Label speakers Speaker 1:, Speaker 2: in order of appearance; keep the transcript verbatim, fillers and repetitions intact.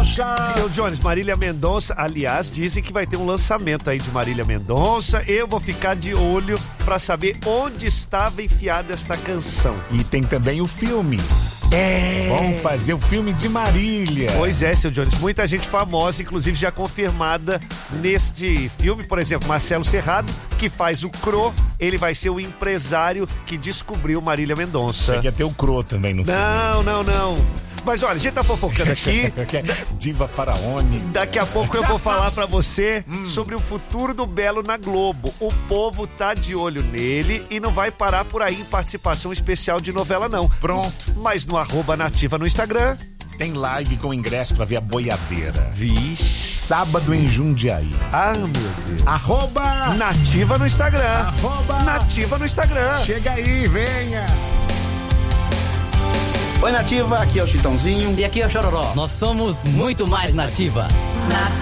Speaker 1: Poxa!
Speaker 2: Seu Jones, Marília Mendonça, aliás, dizem que vai ter um lançamento aí de Marília Mendonça. Eu vou ficar de olho pra saber onde estava enfiada esta canção.
Speaker 1: E tem também o filme.
Speaker 2: É.
Speaker 1: Vamos fazer o filme de Marília.
Speaker 2: Pois é, seu Jones, muita gente famosa, inclusive já confirmada neste filme. Por exemplo, Marcelo Serrado, que faz o Cro, ele vai ser o empresário que descobriu Marília Mendonça.
Speaker 1: Tem que ter o Cro também no filme.
Speaker 2: Não, não, não. Mas olha, a gente tá fofocando aqui.
Speaker 1: Diva faraônica.
Speaker 2: Daqui a pouco eu vou falar pra você hum. sobre o futuro do Belo na Globo. O povo tá de olho nele e não vai parar por aí em participação especial de novela, não.
Speaker 1: Pronto.
Speaker 2: Mas no arroba Nativa no Instagram
Speaker 1: tem live com ingresso pra ver a boiadeira.
Speaker 2: Vixe.
Speaker 1: Sábado em Jundiaí.
Speaker 2: Ah, meu Deus.
Speaker 1: Arroba
Speaker 2: Nativa no Instagram.
Speaker 1: Arroba
Speaker 2: Nativa no Instagram.
Speaker 1: Chega aí, venha.
Speaker 3: Oi, Nativa, aqui é o Chitãozinho.
Speaker 4: E aqui é o Chororó. Nós somos muito mais Nativa.